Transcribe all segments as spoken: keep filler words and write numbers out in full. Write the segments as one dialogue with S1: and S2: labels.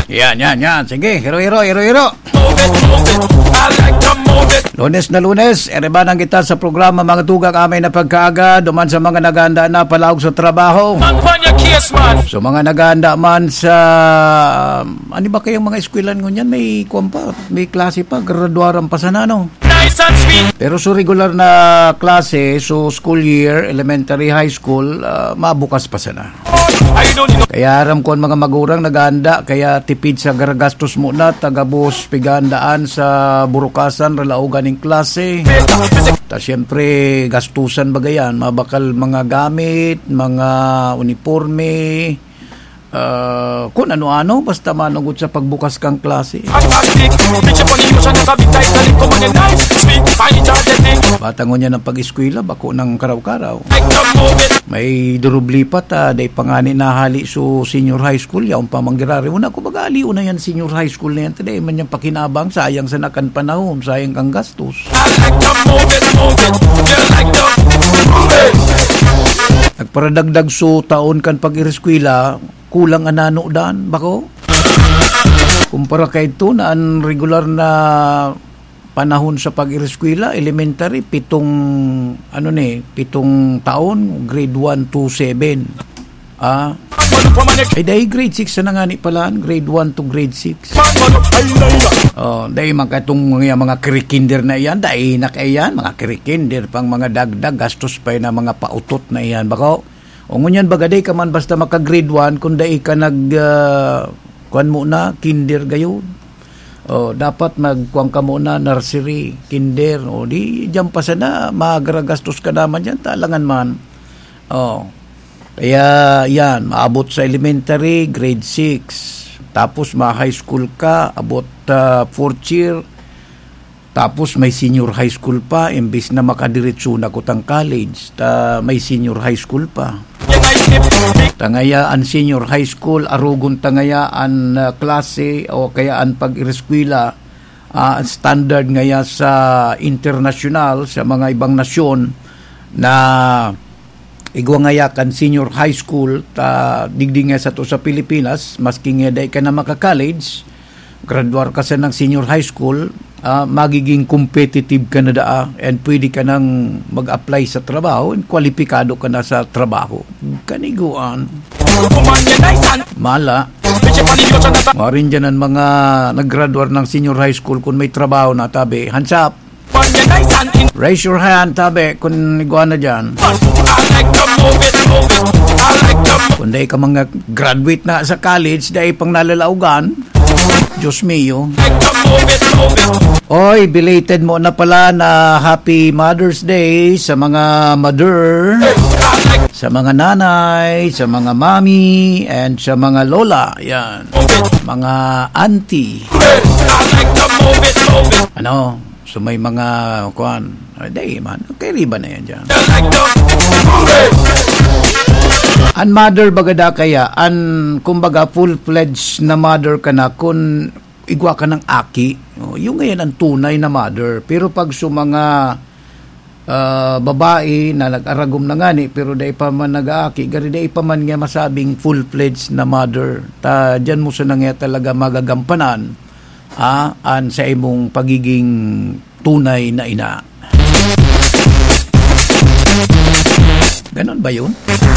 S1: Yan, yan, yan. Sige, hero-hero, hero-hero. Lunes na lunes, erebanan kita sa programa mga tugang amay na pagkaaga, duman sa mga naganda na palaog sa trabaho. So mga naganda man sa, um, ano ba kayong mga eskwelan ngunyan, may kumpa, may klase pa, graduaran pa sana, no? Pero so regular na klase, so school year, elementary, high school, uh, mabukas pa sana. Kaya aram ko ang mga magurang naganda, kaya tipid sa garagastos muna, tagabos pigandaan sa burukasan, relaugan ng klase. Ta siyempre gastusan bagayan, mabakal mga gamit, mga uniforme, uh, kung ano-ano, basta manugot sa pagbukas kang klase. Batangon niya ng pag-eskwela, bako ng karaw-karaw. May durublipat, ah, day pangani nahali so senior high school, yaong pamanggirari. Una ko bagali, una yan senior high school na yan. Today, man yung pakinabang, sayang sa nakan panahon, sayang kang gastos. Nagparadagdag so taon kan pag-eskwela, kulang anano dan, bako? Kumpara kay ito na ang regular na panahon sa pag-eskwela, elementary, pitong, ano ni, pitong taon, grade one to seven. Ah, ay dahil grade six na nga ni pala, grade one to grade six. Oh, dahil mga itong mga, mga kirikinder na iyan, dahil na kayan, mga kirikinder, pang mga dagdag, gastos pa na mga pautot na iyan. Bako, o ngunyan baga day ka man basta maka grade one, kung dahil ka nag, uh, kuhan mo na, kinder gayon. Oh, dapat magkuang ka muna nursery, kinder, o di diyan pa sana magragastos ka naman diyan talangan man. Oh. Kaya yan, maabot sa elementary, grade six. Tapos ma-high school ka, abot uh, fourth year. Tapos may senior high school pa, imbis na makadiretso na kutang college, ta may senior high school pa. Tangaya ang senior high school, arugon tangaya ang uh, klase o kaya ang pag-eskwela, uh, standard ngaya sa international, sa mga ibang nasyon na igwa ngaya kan senior high school, ta digdig nga sa to sa Pilipinas, maski nga day ka na maka-college, graduar ka sa ng senior high school, uh, magiging competitive ka na daa and pwede ka nang mag-apply sa trabaho and kwalipikado ka na sa trabaho. Kaniguan. Mala. Marin dyan ang mga nag-graduate ng senior high school kung may trabaho na, tabi. Hands up. Raise your hand, tabi, kung iguan na dyan. Kung dahi ka mga graduate na sa college, dahi pang nalalaugan, Diyos mio. Oy, belated mo na pala na Happy Mother's Day sa mga mother, sa mga nanay, sa mga mami, and sa mga lola. Yan. Mga auntie. Ano? So may mga kuan. Day man. Okay, riba na yan dyan. An mother bagada kaya, an kumbaga full-fledged na mother ka na kung igwa ka ng aki, oh, yung ngayon ang tunay na mother. Pero pag so mga uh, babae na nag-aragom na nga ni, pero day pa man nag-aaki, gari day pa man nga masabing full-fledged na mother. Ta, dyan mo sa nga talaga magagampanan ah, an sa imong pagiging tunay na ina. Ganon ba yun?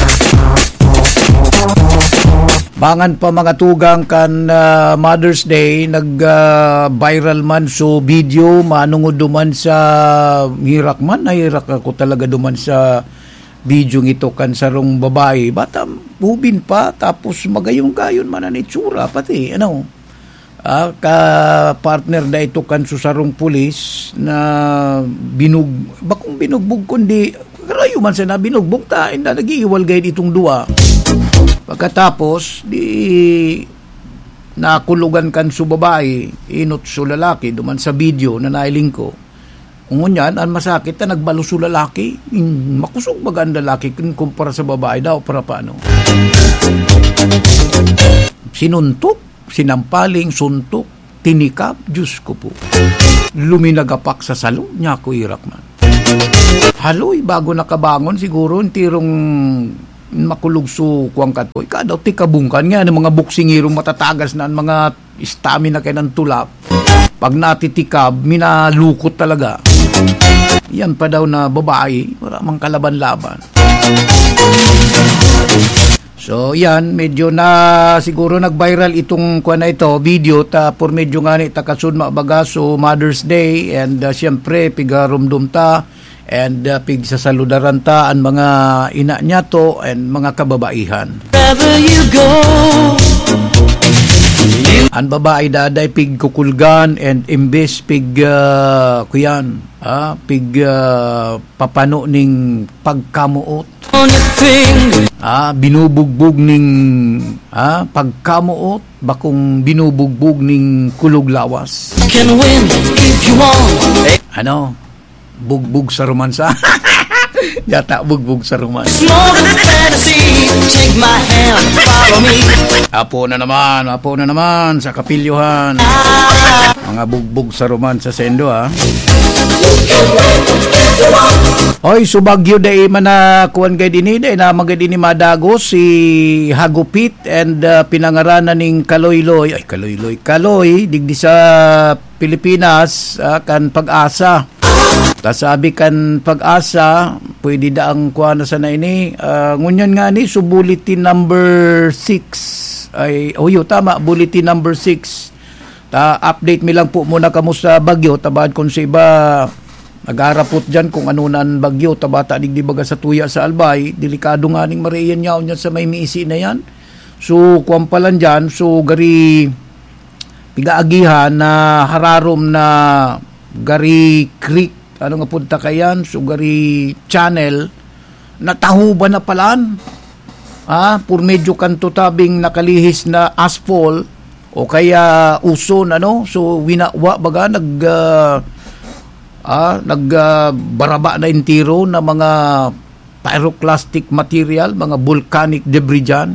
S1: Bangan pa mga tugang kan uh, Mother's Day, nag-viral uh, man so video, manungod duman sa hirak man, nahirak ako talaga duman sa video ito kan sarong babae. Bata, hubin pa, tapos magayong-gayon man ang itsura, pati, ano, uh, ka-partner na ito kan susarong pulis na binug, bakong binugbog kundi, karayo man sa na binugbog ta, na nag-iiwal gayad itong dua. Pagkatapos, di nakulugan kan su babae, inot su lalaki, duman sa video na nailing ko. Ngunyan, ang masakit na nagbalo su lalaki, makusog baga ang lalaki kumpara sa babae daw, para paano? Sinuntok, sinampaling, suntok, tinikap, Diyos ko po. Luminagapak sa salon, niya ko irak man. Haloy, bago nakabangon, siguro, tirong makulog su kuwang katoy. Kadaw ti kabungkan nga ng mga buksingirong matatagas na ang mga stamina kay ng tulap. Pag natitikab, minalukot talaga. Yan pa daw na babae, maramang kalaban-laban. So yan, medyo na siguro nag-viral itong kuha na ito, video, ta por medyo nga ni takasud mabaga so Mother's Day, and uh, siyempre pigarumdum ta, and uh, pig sasaludaran ta ang mga ina niya to and mga kababaihan. Wherever you go, ang babae daday pig kukulgan, and imbes pig uh, kuyan, ah, pig uh, papano ning pagkamuot. Ah, binubugbog ning ah, pagkamuot, bakong binubugbog ning kulog lawas. Can win if you want. Ano? Bugbog sa romansa. Yata bugbog sa romansa. Take my hand, follow me. Apo na naman, apo na naman sa kapilyuhan. Mga bugbog sa romansa sa Indo, ha. Hoy, subagyo day man na kuwan kay dinhi day na magadini madago si Hagupit, and uh, pinangaranan ning Kaloyloy, ay Kaloyloy, Kaloy digdi sa Pilipinas, uh, kan Pag-asa. Ta sabi kan Pag-asa, pwede daang kuan na sana ini, uh, ngunyan nga ni so bulletin number six. Ay oh yo tama, bulletin number six. Ta update mi lang po muna kamo sa bagyo, tabad kon sa iba nag-arapot dyan kung ano nan bagyo, tabata digdi baga sa tuya sa Albay, delikado nga ning mariyan niya niya sa may miisi na yan. So kuwan palan dyan, so gari pigaagihan na hararom na gari creek, ano nga punta kayan, so gari channel, natahuban na palan. Ah, pur medyo kanto tabing nakalihis na asphalt, o kaya uson, ano, so winawa baga, nag... Uh, Ah, nagbaraba uh, na intiro na mga pyroclastic material, mga volcanic debris dyan.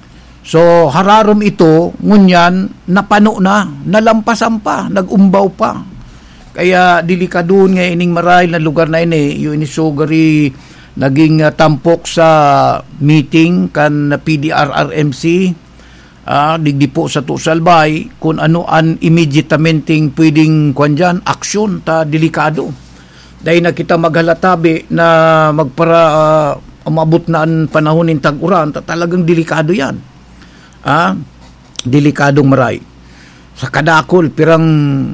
S1: So, hararom ito, ngunyan, napano na, nalampasan pa, nagumbaw pa. Kaya, delikadun nga ining maray na lugar na ini, yung inisugari, naging uh, tampok sa meeting kan P D R R M C, Ah, digdi po sa Tusalbay kung ano an immediatamenting pwedeng kwan dyan, aksyon ta delikado. Dahil na kita maghalatabi na magpara uh, umabot na ang panahon ng tag-uran, ta talagang delikado yan. Ah, delikadong maray. Sa kadakol, pirang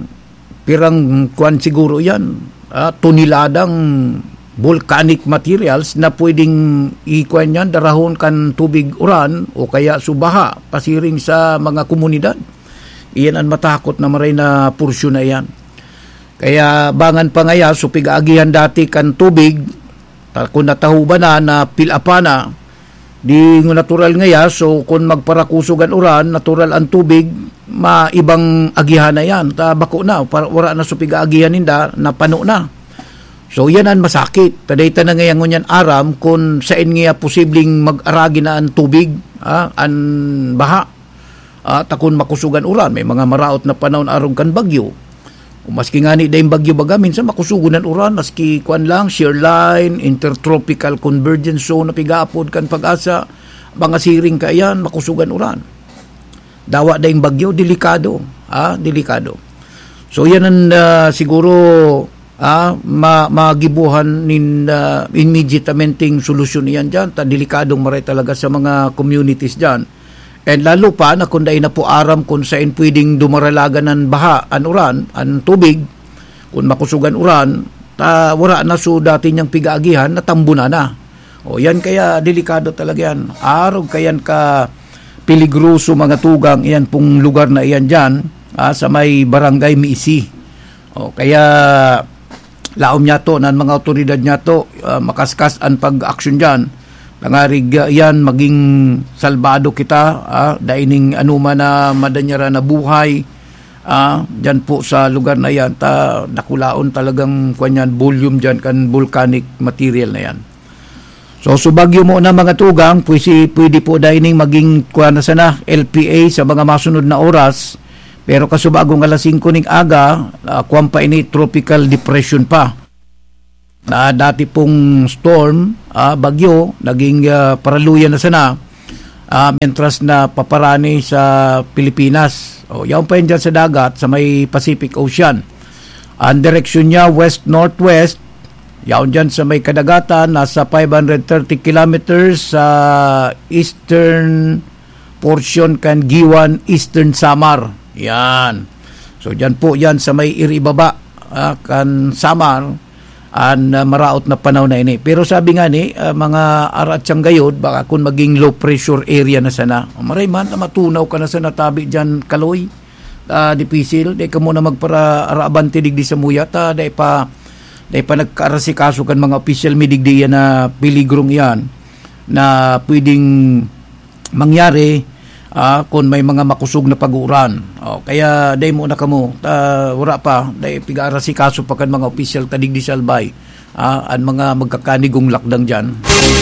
S1: pirang kwan siguro yan. Ah, tuniladang volcanic materials na pwedeng ikuan yan, darahon kan tubig uran o kaya subaha, pasiring sa mga komunidad. Iyan ang matakot na maray na porsyon na yan. Kaya bangan pa ngaya, so pigaagihan dati kan tubig, kung natahuba na na pilapa na, di natural ngaya, so kung magparakusugan uran, natural ang tubig, maibang agihan na yan. Ta bako na, para wala na so pigaagihan ninda, na pano na. So yan ang masakit. Tadayta na ngayon ngunyan aram kung saan nga posibleng mag-aragi na ang tubig, ah, ang baha. Ah, takon makusugan uran. May mga maraot na panahon arong kan bagyo. O maski nga ni dahil bagyo baga, minsan makusugan ang uran, maski kuan lang, shear line, intertropical convergence zone na pigaapod kan Pag-asa, mga siring ka yan, makusugan uran. Dawa dahil bagyo, delikado. Ah, delikado. So yan ang uh, siguro... Ah, ma magibuhan nin uh, immediatamenting solusyon niyan dyan, ta delikadong maray talaga sa mga communities dyan. And lalo pa na kung dahil na po aram kung saan pwedeng dumaralagan ng baha, an uran, an tubig, kung makusugan uran, ta wala na so dati niyang pigaagihan, natambo na na. O yan kaya delikado talaga yan. Arog kayan ka peligroso mga tugang, yan pong lugar na iyan dyan, ah, sa may barangay Miisi. O kaya laom niya to, nan mga otoridad niya to, uh, makaskas ang pag-aksyon dyan. Nangarig uh, yan, maging salbado kita, uh, daining anuma na madanyara na buhay, uh, dyan po sa lugar na yan, ta nakulaon talagang kanyan, volume dyan, kan volcanic material na yan. So, subagyo mo na mga tugang, pwede, pwede po daining maging kuha na sana, L P A sa mga masunod na oras. Pero kasubagong alas singko ning aga, uh, kuwan pa ini tropical depression pa. na dati pong storm, uh, bagyo, naging uh, paraluyan na sana, uh, mentras na paparani sa Pilipinas. O, yan pa yun dyan sa dagat, sa may Pacific Ocean. Ang direksyon niya, west-northwest, yan dyan sa may kadagatan, nasa five hundred thirty kilometers sa eastern portion kan Giwan, Eastern Samar. Yan. So, dyan po yan sa may iribaba, uh, kan Samar, an uh, maraot na panahon na ini. Pero sabi nga ni, uh, mga aratsang gayod, baka kung maging low pressure area na sana. Maray man, na matunaw ka na sa natabi dyan, Kaloy. Uh, dipisil, di ka muna magpara araaban tidig di sa muyat, uh, di pa, di pa nagkarasikaso kan mga official midigdi yan na piligrong yan, na pwedeng mangyari uh, kung may mga makusog na pag-uuran. Oh, kaya day mo na kamo, uh, wala pa, day pigarasikaso pa kan mga official tadig di salbay, uh, ang mga magkakanigong lakdang dyan.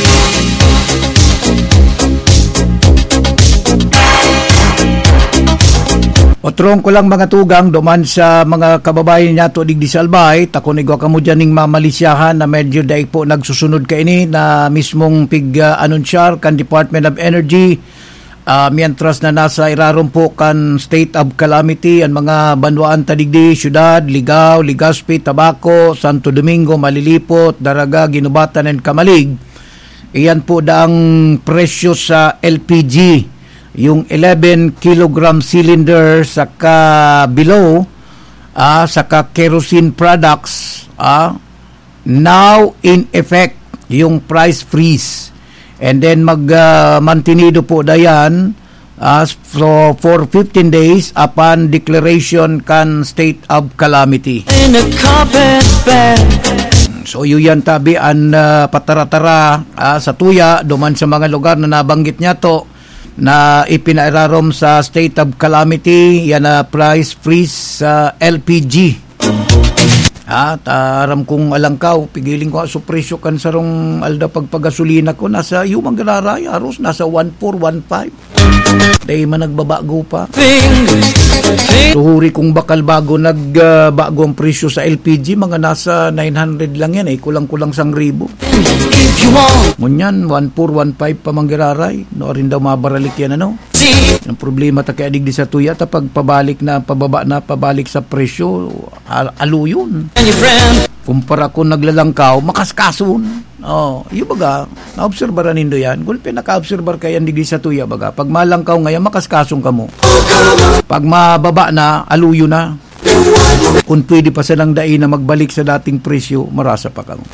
S1: Otrong ko lang mga tugang, duman sa mga kababayan niya to digdi salbay, takon igwa kamo dyan ning mamalisyahan na medyo daig po nagsusunod ka ini na mismong pig-anunsyar uh, kan Department of Energy, uh, mientras na nasa irarom po kan state of calamity ang mga banwaan tadigdi, syudad, Ligao, Legazpi, Tabaco, Santo Domingo, Malilipot, Daraga, Ginubatan, and Kamalig. Iyan po daang presyo sa L P G. Yung eleven kilogram cylinder saka below, uh, saka kerosene products, uh, now in effect yung price freeze. And then mag-mantinido uh, po dayan uh, so for fifteen days upon declaration kan state of calamity. In a carpet bag. So yun yan tabi ang uh, patara-tara uh, sa tuya, duman sa mga lugar na nabanggit niya to, na ipinairarom sa state of calamity, yan na price freeze sa uh, L P G. Ha, taram kong alangkaw, pigiling ko sa presyo kan sarong alda pagpagasolina ko, nasa yung magararay, aros, nasa one four, one five. Dahil man nagbabago pa. Tuhuri kong bakal bago nagbago uh, ang presyo sa L P G, mga nasa nine hundred lang yan, eh, kulang-kulang sang ribo. Munyan, one four, one five pa manggiraray. No rin daw mabaralik yan, ano? Ang problema ta kaya digdi sa tuya, ta pagpabalik na, pababa na, pabalik sa presyo, al- aluyon. Kumpara kung naglalangkaw, makaskasun. Oh, yung baga, na-obserbaran nindo yan. Kung pinaka-obserbar kayan digdi sa tuya, baga, pag malangkaw ngayon, makaskasong ka mo. Pag mababa na, aluyo na. Kung pwede pa silang dain na magbalik sa dating presyo, marasa pa ka mo.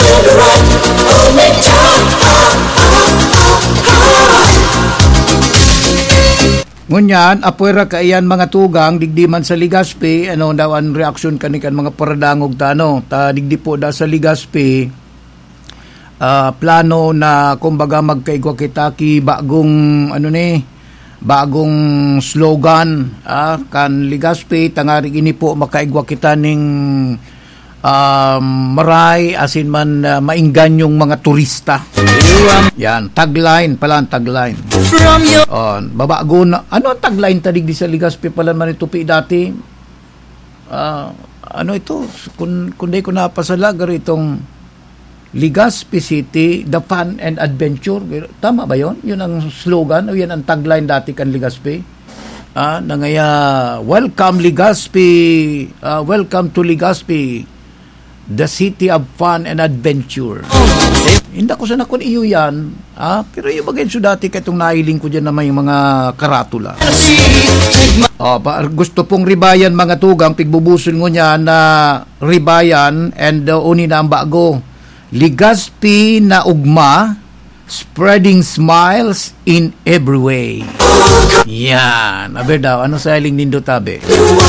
S1: Ngunyan, apuera kaiyan mga tugang, digdi man sa Legazpi, ano daw ang reaksyon kanikan mga paradangog tano, ta digdi po da sa Legazpi, uh, plano na kumbaga magkaigwa kitaki bagong, ano ni, bagong slogan, ah, kan Legazpi, tangari ini po makaigwa kita ning um, maray, asin man uh, mainggan yung mga turista. Yan, tagline pala ang tagline. From your... Oh, babago na. Ano ang tagline tadig di sa Legazpi pala man itupi dati? Uh, ano ito? Kung, kung di ko napasalagar itong Legazpi City, the fun and adventure. Tama ba yon? Yun ang slogan o yan ang tagline dati kan Legazpi? Ah, nangaya, welcome Legazpi, uh, welcome to Legazpi, the city of fun and adventure. Eh, hindi ko sana kung iyo yan, ah, pero yung bagay so dati katong nailing ko dyan na may mga karatula. Oh, pa, gusto pong ribayan mga tugang, pigbubuson ko niya na ribayan and uh, uni na ang bago. Legazpi na ugma, spreading smiles in every way. Yan. Aber daw, ano sa iling nindo tabi?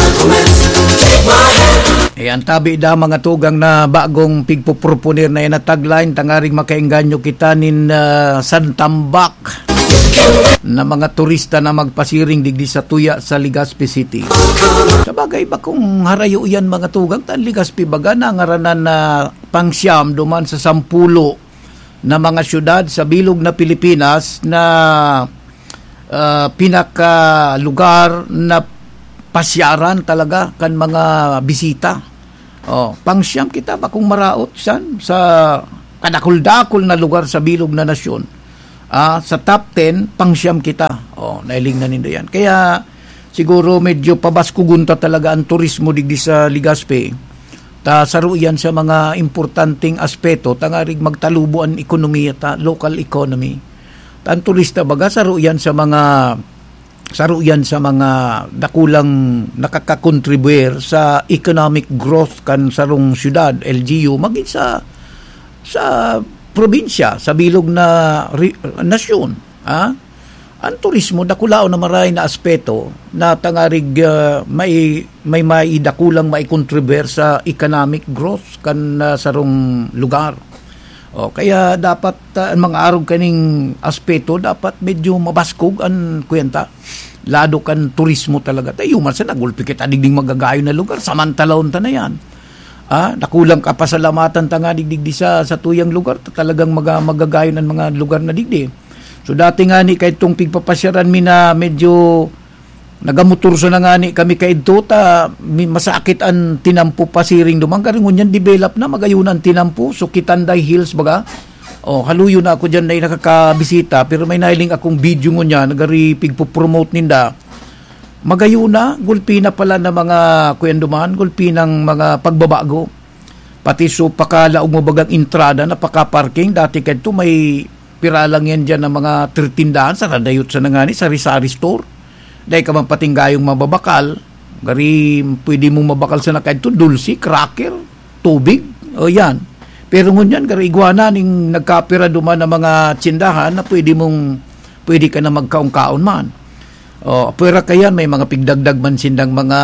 S1: Ayan, tabi daw mga tugang na bagong pigpuproponir na yan na tagline, tangaring makainganyo kita nin uh, santambak na mga turista na magpasiring digdi sa tuya sa Legazpi City. Sabagay ba kung harayo yan mga tugang, tan Legazpi baga na ngaranan na pangsyam duman sa sampulo na mga syudad sa bilog na Pilipinas na uh, pinaka lugar na pasyaran talaga kan mga bisita. Oh, pangsyam kita ba kung maraot san sa kadakul-dakul na lugar sa bilog na nasyon. Ah, sa top ten, pangsyam kita. Oh, nailing na nindo yan. Kaya siguro medyo pabaskugunta talaga ang turismo digdi sa Legazpi. Ta saro yan sa mga importanteng aspeto tangarig magtalubo ang ekonomiya ta, local economy. Ta ang turista baga saro yan sa mga saro yan sa mga dakulang nakakakontribuer sa economic growth kan sarong syudad L G U maging sa sa probinsya, sa bilog na re, nasyon. Ha? Ang turismo, dakulao na maray na aspeto na tangarig uh, may, may may dakulang may contribute sa economic growth kan uh, sarong lugar. O, kaya dapat uh, ang mga arog kaning aspeto, dapat medyo mabaskog ang kwenta. Lado kan turismo talaga. Tayo man sa nagulpi kita digding magagayo na lugar, samantalon ta na yan. Ah, nakulang kapasalamatan tanga digdi sa sa tuyang lugar talagang maga, magagayon ng mga lugar na digdi. So dati nga ni kay itong pigpapasyaran mi na medyo nagamotor sa na nga ni kami kay ito ta masakit ang tinampo pasiring dumang karingon yan develop na magayunan tinampo so Kitanday Hills baga. Oh, haluyo na ako diyan na nakakabisita pero may nailing akong video mo niya nagari pigpo-promote ninda. Magayuna, gulpi na pala na mga kuyanduman, gulpi ng mga pagbabago. Pati so pakalaog mo bagang entrada na paka-parking. Dati kadto may piralang yan dyan ng mga tirtindahan sa radayot sa nangani, sa Rizari Store. Dahil ka man patinggayong mababakal, gari pwede mong mabakal sa nakadto, dulce, cracker, tubig, o yan. Pero ngunyan, gari iguana ning nagkapira duman ng mga tsindahan na pwede mong, pwede ka na magkaong-kaon man. O, pwera kayan, may mga pigdagdag man sindang mga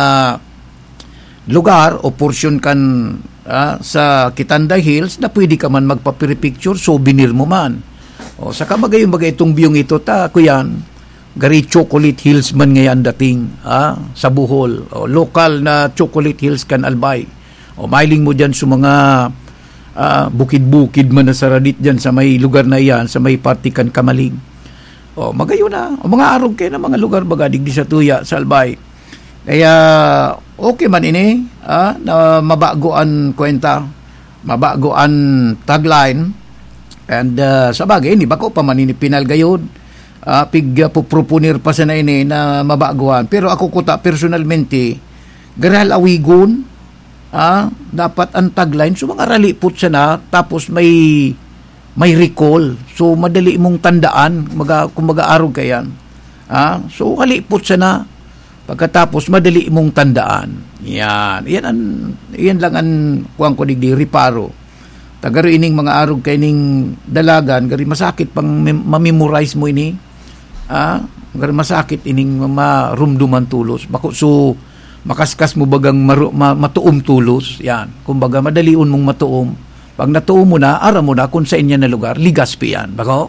S1: lugar o portion kan ah, sa Kitanday Hills na pwede ka man magpapiripicture, souvenir mo man. O, saka magayon bagay itong biyong ito, ta, kuyan, gari Chocolate Hills man ngayon dating ah, sa Bohol. O, local na Chocolate Hills kan Albay. O, mailing mo dyan sa mga ah, bukid-bukid man na saradit dyan sa may lugar na yan, sa may party kan Kamaling. O, magayon na. O, mga arog kayo na mga lugar baga, digdi sa Tuya, sa Albay. Kaya, okay man ini, ah, na mabagoan kwenta, mabagoan tagline, and uh, sa bagay, ini bako pa man ini pinalgayod, ah, pig uh, pupropunir pa sa na ini na mabagoan. Pero ako kuta, personalmente, garahal awigon, ah, dapat ang tagline, so mga ralipot siya na, tapos may may recall. So, madali mong tandaan, maga, kung mag-aarog ka yan. Ah, so, halipot siya na. Pagkatapos, madali mong tandaan. Yan. Yan, ang, yan lang ang kuwang ko digdi, reparo. Tagaro ining mga arog kay ning dalagan, gari masakit pang mamemorize mo ini. Ah, gari masakit ining marumduman tulos. Bako, so, makaskas mo bagang maru, ma, matuom tulos. Yan. Kumbaga, madaliun mong matuom. Pag natuo mo na, ara mo na kung sa inyo na lugar, Legazpi yan. Bako?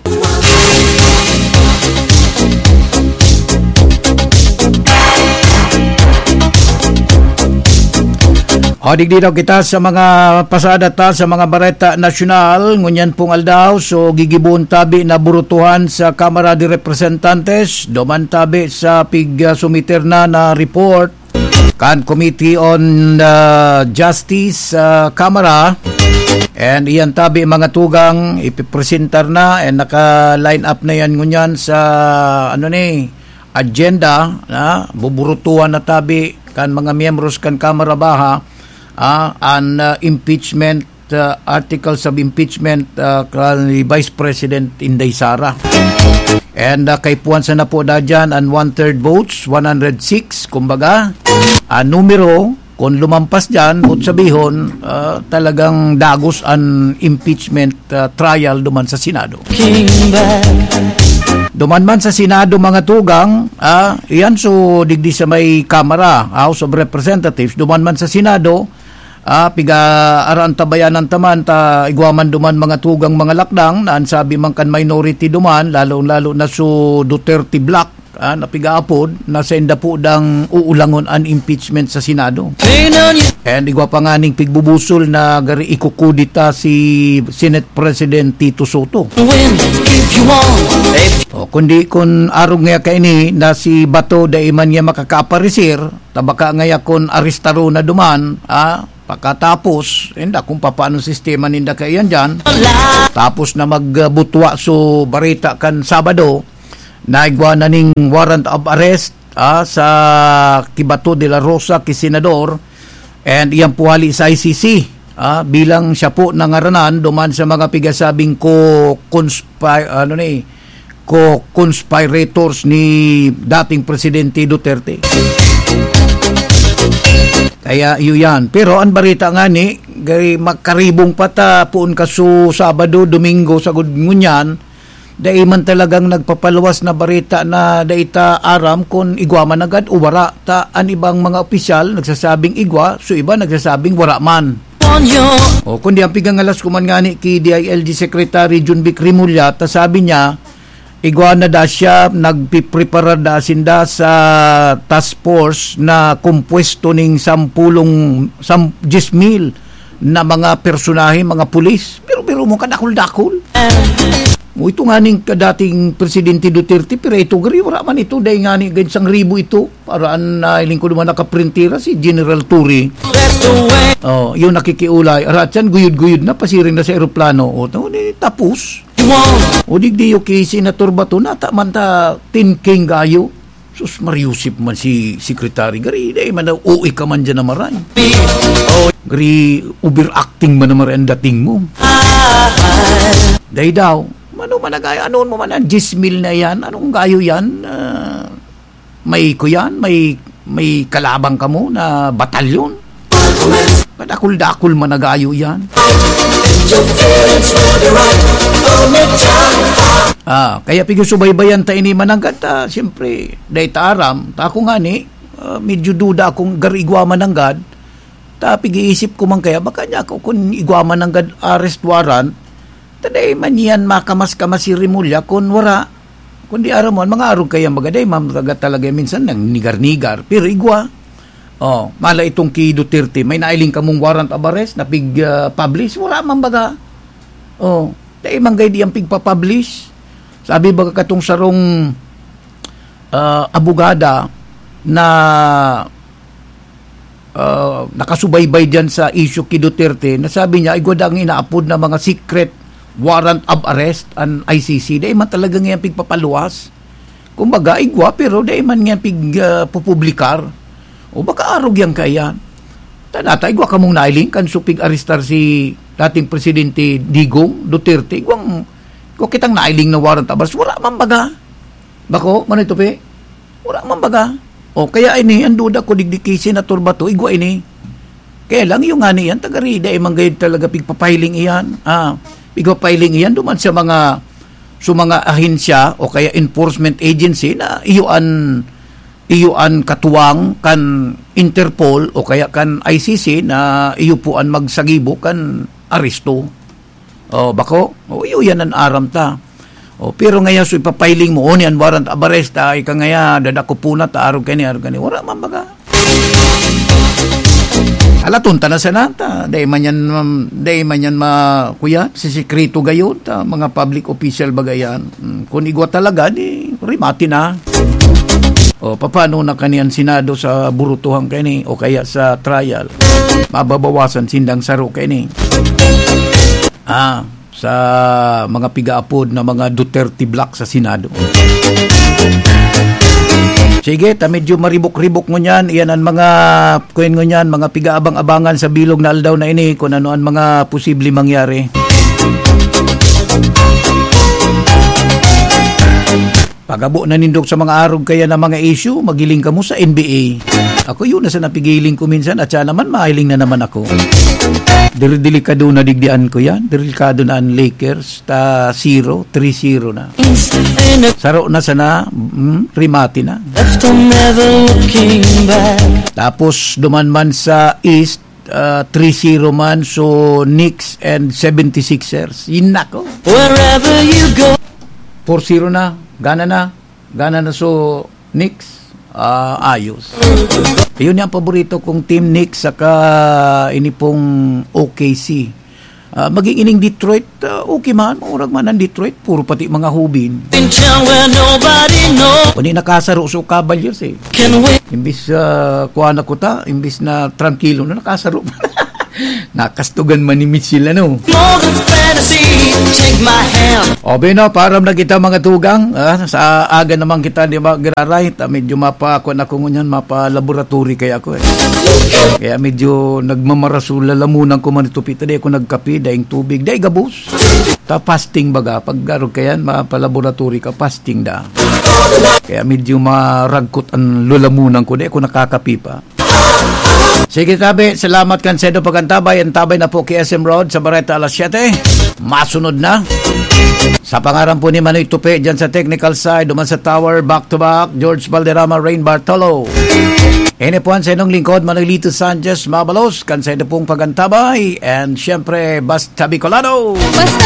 S1: O, digdi daw kita sa mga pasada ta, sa mga bareta nasyonal, ngunyan pong aldaw, so gigibon tabi na burutuhan sa Kamara de Representantes, duman tabi sa pig uh, sumiter na na report, kan Committee on uh, Justice sa uh, Kamara. And iyan tabi mga tugang ipipresentar na and naka-line up na yan ngunyan sa ano ni agenda na buburutuan na tabi kan mga miyembros kan Kamara Baha uh, an uh, impeachment uh, articles of impeachment uh, kan Vice President Inday Sara. And uh, kay puwan sa na po da dyan an one-third votes, one hundred six kumbaga uh, numero. Kung lumampas dyan, ut sabihon, uh, talagang dagos ang impeachment uh, trial duman sa Senado. Duman man sa Senado mga tugang, uh, yan so digdi sa may Kamara, House of Representatives, duman man sa Senado, uh, piga aran tabayanan taman, ta igwaman duman mga tugang mga lakdang, naan sabi man kan minority duman, lalo-lalo na so Duterte Black, Ah, napigaapod na sa inda po dang uulangon an impeachment sa Senado. And igwa pa nga ning pigbubusol na gari ikukudita si Senate President Tito Soto. O, kundi kung arong nga kaini na si Bato da iman niya makakaaparisir, tabaka nga kon aristaro na duman, ah, Pagkatapos, enda kung paano sistema ninda kayan dyan, tapos na magbutwa so barita kan Sabado, naigwa na ning warrant of arrest ah, sa Kibato de la Rosa, kisenador, and iyang puwali sa I C C ah, bilang siya po nangaranan duman sa mga pigasabing ko-conspire, ano ni, co-conspirators ni dating Presidente Duterte. Kaya iyo yan. Pero ang barita nga ni, gari makaribong pata puon kaso Sabado, Domingo sa Ngunyan, dahil man talagang nagpapaluwas na barita na daita aram kung igwa man agad o wara. Ta ang ibang mga opisyal nagsasabing igwa, so iba nagsasabing wara man. O kundi ang pigang alas kuman nga ni ki D I L G Secretary Junvic Rimulya, ta sabi niya, igwa na da siya, nagpiprepara da sinda sa task force na kumpuesto ning sampulong, sam, mil na mga personahe, mga pulis. Pero pero mo kadakul-dakul. O ito nga ning kadating Presidente Duterte, pero ito gari, wala man ito, dahil nga ni gansang ribo ito, paraan na uh, iling ko naman nakaprintira si General Turi. Oh, yung nakikiulay, aratsan, guyod-guyod na, pasiring na sa aeroplano. O, tapos, o digdiyo kay Senator Bato na taman ta tinking gayo. Sus mariusip man si Secretary gari day man uwi ka man dyan na maray. O gari overacting man na maray ang dating mo. Day daw ano man nagaya ano mo man ang ten mil na yan, anong gayo yan? Uh, may ko yan, may may kalabang ka mo na batalyon. Padakul-dakul man nagayo yan. Ah, kaya pigsubaybayan ta ini mananggat ta, siyempre day ta aram ta ako nga ni uh, medyo duda akong garigwa mananggad ta pig-iisip ko man kaya baka niya ako kung igwa mananggad arrest warrant taday man yan makamas-kamas si Rimulya kung wara kundi aramon mga arog kaya magaday ma'am talaga minsan nang nigar-nigar pero igwa. Oh, mala itong kay Duterte may nailing kamong warrant of arrest na pig uh, publish wala man baga. Oh, dahil manggay di ang pigpa-publish. Sabi ba katong sarong uh, abogada na uh, nakasubaybay dyan sa issue kay Duterte, nasabi niya, igwada ang inaapod na mga secret warrant of arrest ang I C C. Dahil man talaga ngayon pigpapaluwas. Kumbaga, igwa, pero dahil man ngayon pigpupublikar. Uh, o baka arog yan kaya. Tanata, igwa ka mong nailing, kan so pig-aristar si dating Presidente Digong Duterte, igwang kung kitang nailing na warrant of arrest, wala man baga. Bako, man ito pe? Wala man baga. O kaya ini, ang duda ko digdi kay Senator Bato, igwa ini. Kaya lang yung nga niyan, tagarida, imang gayad talaga pigpapiling iyan. Ah, pigpapiling iyan, duman sa mga sa mga ahensya o kaya enforcement agency na iyuan iyuan katuwang kan Interpol o kaya kan I C C na iyupuan magsagibo kan aresto. O bako, o iyo yan ang aram ta. O pero ngayon so ipapiling mo oni ang warrant of arrest ta ika ngaya dadako puna ta araw kani araw kani wala man baga. Alaton ta na sanata, day man yan day man yan ma kuya si sekreto gayon ta mga public official bagayan. Kung igwa talaga di rimati na. O paano na kaniyan Senado sa burutuhang kani o kaya sa trial mababawasan sindang saro kani. Ah, sa mga pigaapod na mga Duterte Black sa Senado. Sige, ta medyo maribok-ribok mo niyan. Iyan ang mga kuyen mo niyan, mga pigaabang-abangan sa bilog na aldaw na ini kung ano ang mga posible mangyari. Pagabo na nindog sa mga arog kaya na mga issue, magiling ka mo sa N B A. Ako yun na sa napigiling ko minsan at siya naman mahiling na naman ako. Delikado na digdian ko yan. Delikado na ang Lakers. Ta zero, three zero na. Saro na sana, hmm, rimati na. Tapos duman man sa East, uh, three zero man. So Knicks and seventy-sixers. Yun na ko. Wherever you go. four zero na. Gana na. Gana na so Knicks. Uh, ayos. Yun yung paborito kong team Knicks saka ini pong O K C. Uh, maging ining Detroit, uh, okay man. Maurag man ang Detroit. Puro pati mga hubin. Kung nakasaro so Cavaliers eh. Imbis uh, kuha na ko ta, imbis na tranquilo na nakasaro. Nakastugan manimit sila, no? O, Bino, para na kita mga tugang. Ah, sa aga naman kita, di ba, giraray. Ta, medyo mapa, ako na kung ngunyan, mapa laboratory kaya ako eh. Kaya medyo nagmamarasula lamunan ko man ito, pita. Di ako nagkapi, daing tubig, daing gabos. Ta, fasting baga. Pag garo kayan, mapa laboratory ka, fasting da. Kaya medyo maragkot ang lulamunan ko, di ako nakakapi pa. Sige tabi, salamat kansedo pagkantabay. Ang tabay na po kay S M Road sa Barreta alas siyete. Masunod na. Sa pangaran po ni Manoy Tupi, dyan sa technical side, duman sa tower, back to back, George Valderrama, Rain Bartolo. Ini po ang sa inong lingkod, Manolito Sanchez Mabalos, kansedo pong pagkantabay, and syempre, Basta Bicolano.
S2: Basta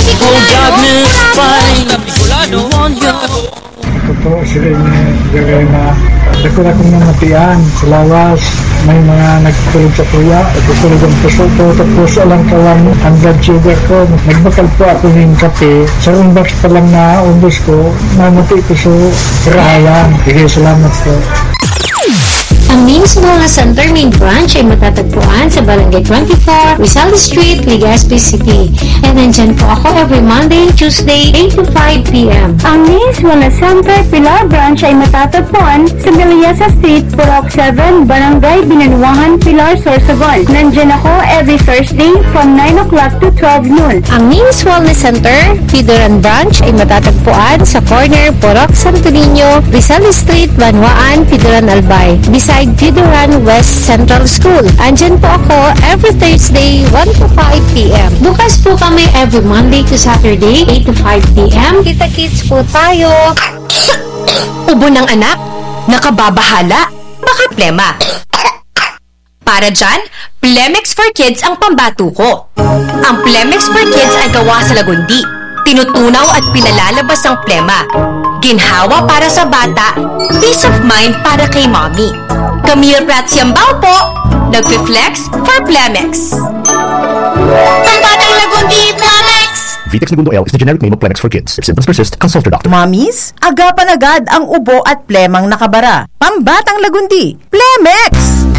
S2: Bicolano.
S3: Ito sila yung gagawin na dako na kong namatian sa lawas. May mga nagtulog sa kuya, nagtulog ang puso ko, tapos alang kawan ang blood sugar ko. Nagbakal po ako ng kape. Sa unbox pa lang na umbos ko, namuti ko sa rahayan. Sige, salamat po.
S2: Ang Mims Mga Center Main Branch ay matatagpuan sa Barangay twenty-four, Rizal Street, Legazpi City. And nandyan po ako every Monday, Tuesday, eight to five p.m.
S4: Ang Mims Mga Center Pilar Branch ay matatagpuan sa Miliasa Street, Purok seven, Barangay Binanuangan, Pilar, Sorsogon. Nandyan ako every Thursday from nine o'clock to twelve noon.
S2: Ang Mims Wellness Center, Fidoran Branch ay matatagpuan sa corner, Purok Santo Niño, Rizal Street, Banwaan, Fidoran Albay. Beside Fidoran West Central School. Andyan po ako every Thursday, one to five p.m. Bukas po kami every Monday to Saturday, eight to five p.m. Kita-kits po tayo.
S5: Ubo ng anak? Nakababahala? Baka plema. Para dyan, Plemex for Kids ang pambato ko. Ang Plemex for Kids ay gawa sa lagundi. Tinutunaw at pinalalabas ang plema. Ginhawa para sa bata, peace of mind para kay mommy. Camille Prats Yambao po, nagpi-flex for Plemex. Pambatang lagundi, Plemex!
S6: Vitex Segundo L is the generic name of Plemex for kids. If symptoms persist, consult your doctor.
S7: Mommies, agapan agad ang ubo at plemang nakabara. Pambatang lagundi, Plemex!